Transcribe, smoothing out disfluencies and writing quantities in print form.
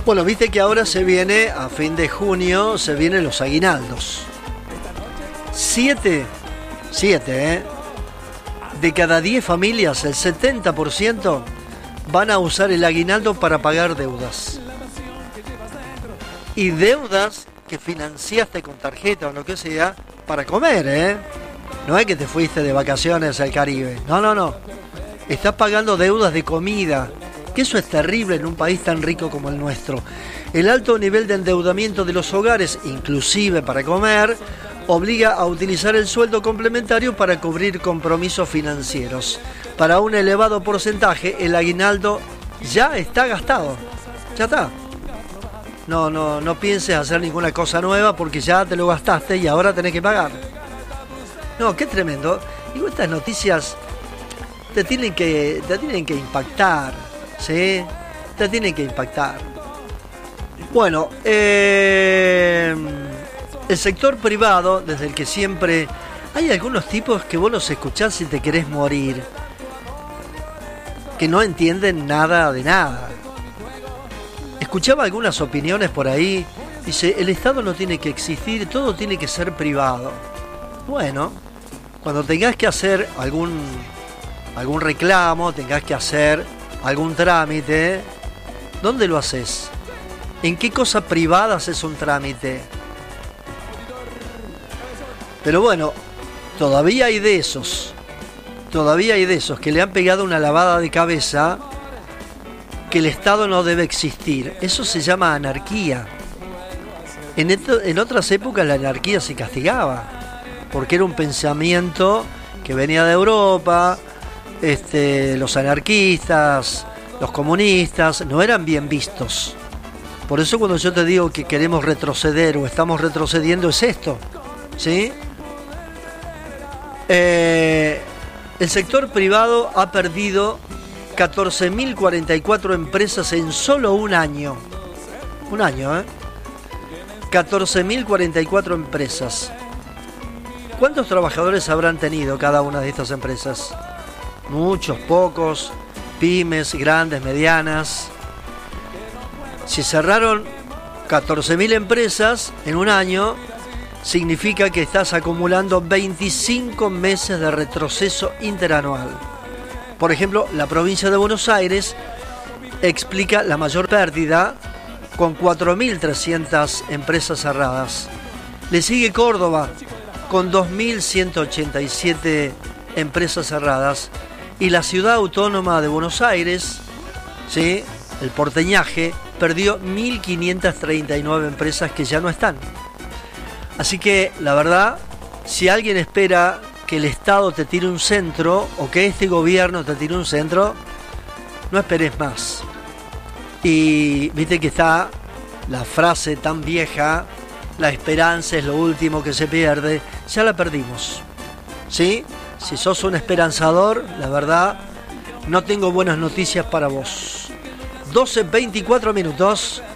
Bueno, viste que ahora se viene, a fin de junio, se vienen los aguinaldos. 7 de cada 10 familias, el 70%, van a usar el aguinaldo para pagar deudas. Y deudas que financiaste con tarjeta o lo que sea, para comer, ¿eh? No es que te fuiste de vacaciones al Caribe. No. Estás pagando deudas de comida, que eso es terrible en un país tan rico como el nuestro. El alto nivel de endeudamiento de los hogares, inclusive para comer, obliga a utilizar el sueldo complementario para cubrir compromisos financieros. Para un elevado porcentaje, el aguinaldo ya está gastado. Ya está. No pienses hacer ninguna cosa nueva porque ya te lo gastaste y ahora tenés que pagar. No, qué tremendo. Digo, estas noticias te tienen que impactar, ¿sí? Te tienen que impactar. Bueno, el sector privado, desde el que siempre... Hay algunos tipos que vos los escuchás y te querés morir, que no entienden nada de nada. Escuchaba algunas opiniones por ahí. Dice, el Estado no tiene que existir, todo tiene que ser privado. Bueno, cuando tengas que hacer algún reclamo, tengas que hacer algún trámite, ¿dónde lo haces? ¿En qué cosa privada haces un trámite? Pero bueno, todavía hay de esos que le han pegado una lavada de cabeza, que el Estado no debe existir. Eso se llama anarquía. En otras épocas la anarquía se castigaba, porque era un pensamiento que venía de Europa. Los anarquistas, los comunistas, no eran bien vistos. Por eso cuando yo te digo que queremos retroceder o estamos retrocediendo es esto, ¿sí? El sector privado ha perdido 14.044 empresas en solo un año. 14.044 empresas. ¿Cuántos trabajadores habrán tenido cada una de estas empresas? Muchos, pocos, pymes, grandes, medianas. Si cerraron 14.000 empresas en un año, significa que estás acumulando 25 meses de retroceso interanual. Por ejemplo, la provincia de Buenos Aires explica la mayor pérdida con 4.300 empresas cerradas. Le sigue Córdoba con 2.187 empresas cerradas. Y la ciudad autónoma de Buenos Aires, ¿sí?, el porteñaje, perdió 1.539 empresas que ya no están. Así que, la verdad, si alguien espera que el Estado te tire un centro o que este gobierno te tire un centro, no esperes más. Y viste que está la frase tan vieja, la esperanza es lo último que se pierde, ya la perdimos, ¿sí? Si sos un esperanzador, la verdad, no tengo buenas noticias para vos. 12:24 minutos.